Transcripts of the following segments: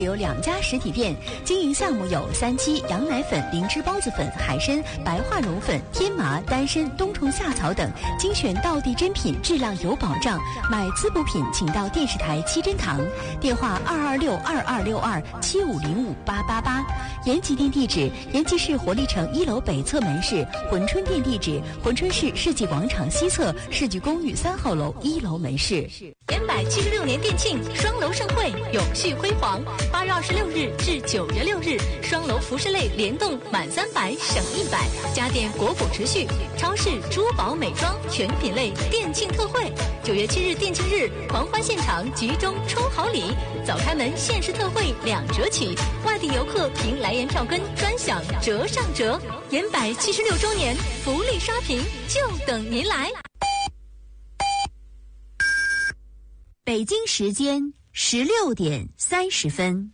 有2家实体店，经营项目有3七、羊奶粉、灵芝孢子粉、海参、白化绒粉、天麻、丹参、冬虫夏草等，精选道地真品，质量有保障。买滋补品，请到电视台七珍堂，电话226-2262-7505-888。延吉店地址：延吉市活力城1楼北侧门市；珲春店地址：珲春市世纪广场西侧世纪公寓3号楼1楼门市。 延柏76年店庆，双楼盛会，永续辉煌。8月26日至9月6日，双楼服饰类联动满300省100，家电国补持续，超市珠宝美妆全品类店庆特惠。9月7日店庆日，狂欢现场集中抽好礼，早开门限时特惠2折起，外地游客凭来源票根专享折上折。延柏76周年福利刷屏，就等您来。 北京时间16点30分。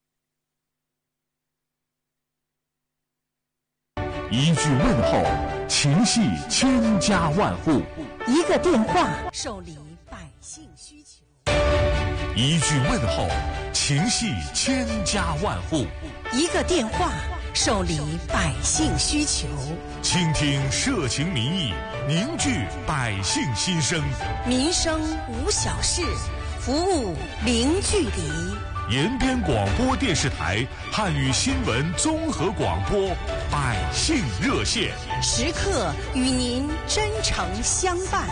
一句问候，情系千家万户； 一个电话，受理百姓需求。 一句问候，情系千家万户； 一个电话，受理百姓需求。 倾听社情民意，凝聚百姓心声。 民生无小事，服务零距离。 延边广播电视台汉语新闻综合广播百姓热线， 时刻与您真诚相伴。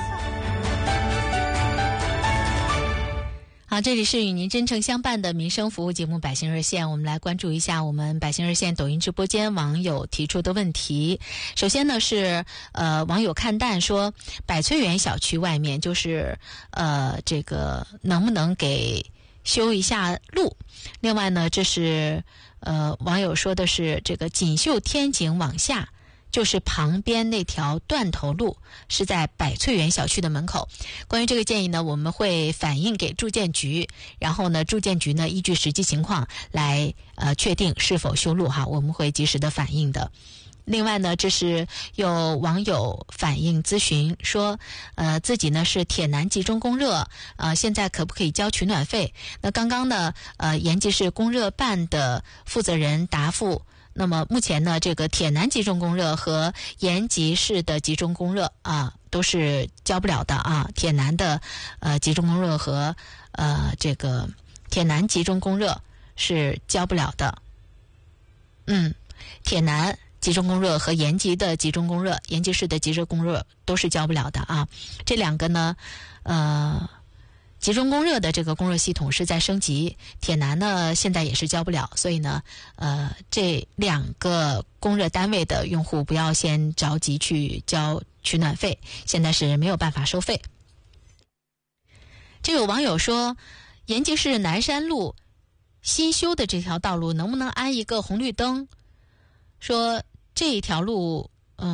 好，这里是与您真诚相伴的民生服务节目百姓热线，我们来关注一下我们百姓热线抖音直播间网友提出的问题。首先呢是网友看淡说，百翠园小区外面就是这个能不能给修一下路。另外呢，这是网友说的是这个锦绣天井往下，就是旁边那条断头路，是在百翠园小区的门口。关于这个建议呢，我们会反映给住建局，然后呢，住建局呢依据实际情况来确定是否修路哈，我们会及时的反映的。另外呢，这是有网友反映咨询说，自己呢是铁南集中供热，现在可不可以交取暖费？那刚刚呢，延吉市供热办的负责人答复，那么目前呢，这个铁南集中供热和延吉市的集中供热都是交不了的啊。铁南的集中供热和这个铁南集中供热是交不了的。铁南集中供热和延吉的集中供热，延吉市的集中供热都是交不了的啊。这两个呢，集中供热的这个供热系统是在升级，铁南呢现在也是交不了，所以呢，这2个供热单位的用户不要先着急去交取暖费，现在是没有办法收费。这有网友说，延吉市南山路新修的这条道路能不能安一个红绿灯？说这一条路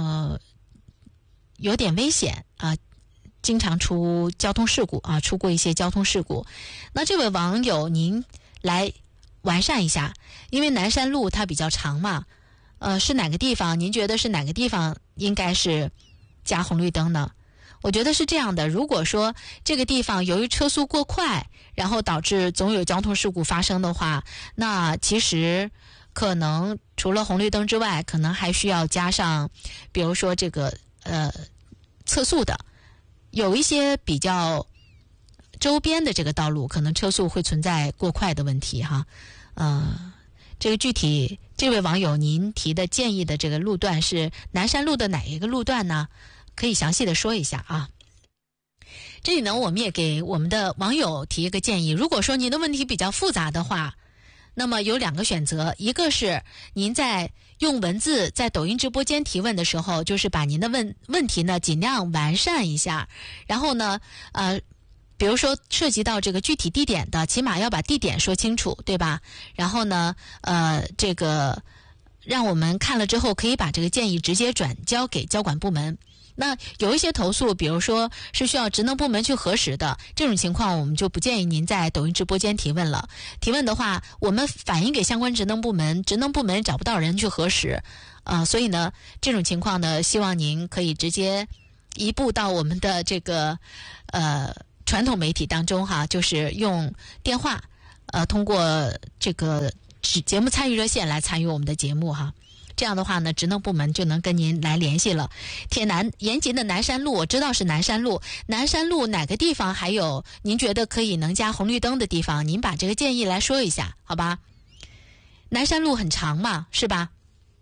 有点危险啊，经常出交通事故啊，出过一些交通事故。那这位网友您来完善一下，因为南山路它比较长嘛，是哪个地方？您觉得是哪个地方应该是加红绿灯呢？我觉得是这样的，如果说这个地方由于车速过快，然后导致总有交通事故发生的话，那其实可能除了红绿灯之外，可能还需要加上比如说这个测速的，有一些比较周边的这个道路可能车速会存在过快的问题哈。这个具体这位网友您提的建议的这个路段是南山路的哪一个路段呢？可以详细的说一下啊。这里呢，我们也给我们的网友提一个建议，如果说您的问题比较复杂的话，那么有2个选择，一个是您在用文字在抖音直播间提问的时候，就是把您的问题呢尽量完善一下，然后呢比如说涉及到这个具体地点的，起码要把地点说清楚，对吧？然后呢这个让我们看了之后可以把这个建议直接转交给交管部门。那有一些投诉，比如说是需要职能部门去核实的，这种情况我们就不建议您在抖音直播间提问了。提问的话，我们反映给相关职能部门，职能部门找不到人去核实，所以呢，这种情况呢，希望您可以直接移步到我们的这个传统媒体当中哈，就是用电话通过这个节目参与热线来参与我们的节目哈。这样的话呢，职能部门就能跟您来联系了。延吉的南山路，我知道是南山路，南山路哪个地方还有您觉得可以能加红绿灯的地方，您把这个建议来说一下，好吧？南山路很长嘛，是吧？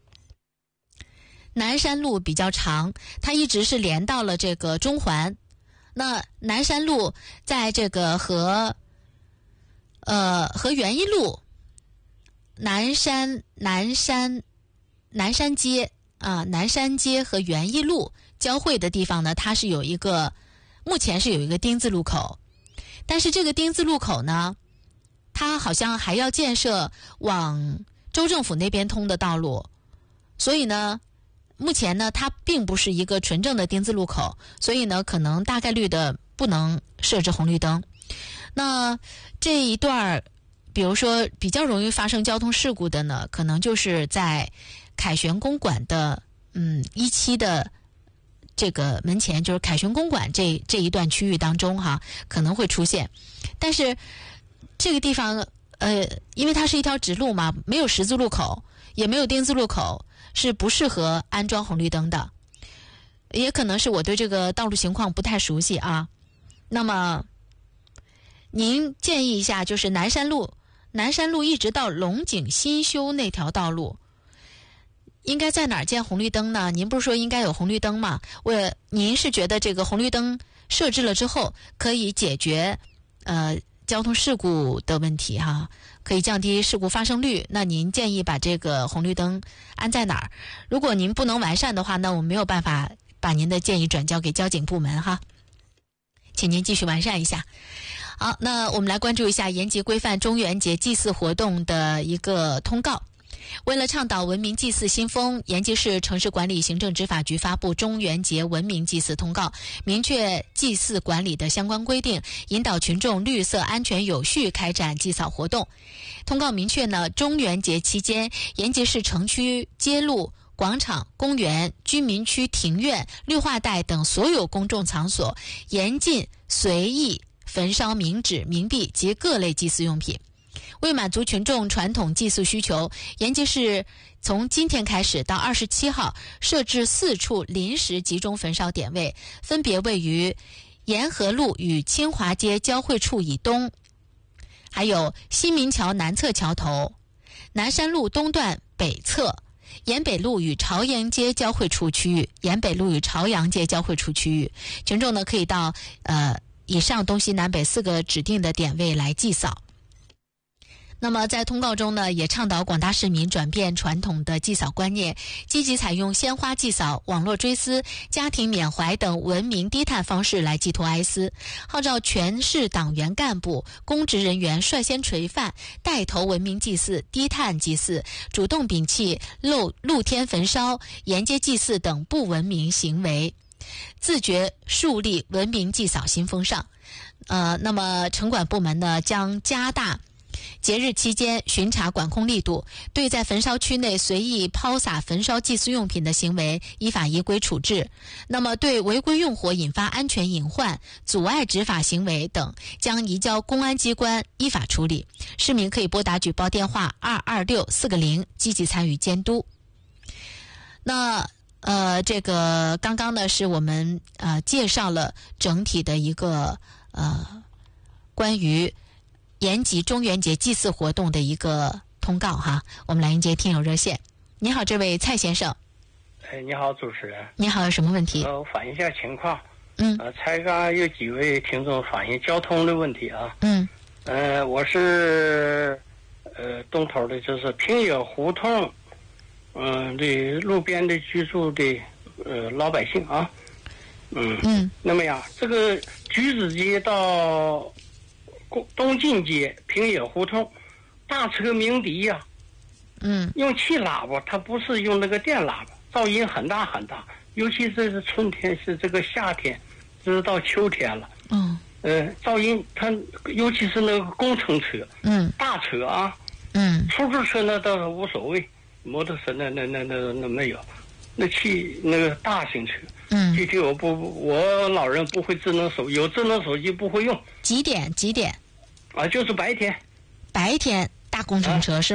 南山路比较长，它一直是连到了这个中环。那南山路在这个和园艺路、南山街啊，南山街和园艺路交汇的地方呢，它是目前是有一个丁字路口，但是这个丁字路口呢，它好像还要建设往州政府那边通的道路，所以呢，目前呢，它并不是一个纯正的丁字路口，所以呢，可能大概率的不能设置红绿灯。那这一段比如说比较容易发生交通事故的呢，可能就是在凯旋公馆的17的这个门前，就是凯旋公馆这一段区域当中哈，可能会出现。但是这个地方因为它是一条直路嘛，没有十字路口，也没有丁字路口，是不适合安装红绿灯的。也可能是我对这个道路情况不太熟悉啊。那么您建议一下，就是南山路一直到龙井新修那条道路，应该在哪儿建红绿灯呢？您不是说应该有红绿灯吗？您是觉得这个红绿灯设置了之后可以解决交通事故的问题哈，可以降低事故发生率，那您建议把这个红绿灯安在哪儿？如果您不能完善的话，那我们没有办法把您的建议转交给交警部门哈，请您继续完善一下。好，那我们来关注一下延吉规范中元节祭祀活动的一个通告。为了倡导文明祭祀新风，延吉市城市管理行政执法局发布中元节文明祭祀通告，明确祭祀管理的相关规定，引导群众绿色安全有序开展祭扫活动。通告明确呢，中元节期间，延吉市城区街路、广场、公园、居民区庭院、绿化带等所有公众场所严禁随意焚烧冥纸、冥币及各类祭祀用品。为满足群众传统祭祀需求，延吉市从今天开始到27号设置4处临时集中焚烧点位，分别位于沿河路与清华街交汇处以东，还有新民桥南侧桥头、南山路东段北侧、沿北路与朝阳街交汇处区域、沿北路与朝阳街交汇处区域。群众呢可以到以上东西南北4个指定的点位来祭扫。那么在通告中呢，也倡导广大市民转变传统的祭扫观念，积极采用鲜花祭扫、网络追思、家庭缅怀等文明低碳方式来寄托哀思，号召全市党员干部、公职人员率先垂范，带头文明祭祀、低碳祭祀，主动摒弃露天焚烧、沿街祭祀等不文明行为，自觉树立文明祭扫新风尚。那么城管部门呢，将加大节日期间巡查管控力度，对在焚烧区内随意抛洒焚烧祭祀用品的行为依法依规处置。那么对违规用火引发安全隐患、阻碍执法行为等，将移交公安机关依法处理。市民可以拨打举报电话226-4个0，积极参与监督。那这个刚刚呢是我们介绍了整体的一个关于延吉中元节祭祀活动的一个通告哈。我们来迎接听友热线。你好，这位蔡先生。 你好，主持人。 你好，有什么问题？ 我反映一下情况。才刚有几位听众反映交通的问题啊。我是东头的，就是平野胡同的路边的居住的老百姓啊。那么呀，这个橘子街到东进街平野胡同，大车鸣笛呀，用气喇叭，它不是用那个电喇叭，噪音很大很大，尤其是春天，是这个夏天，这是到秋天了，噪音它尤其是那个工程车，大车啊，出租车那倒是无所谓，摩托车那没有，那个大型车。具体我老人不会智能手机，有智能手机不会用。 几点？ 就是白天。 白天大工程车是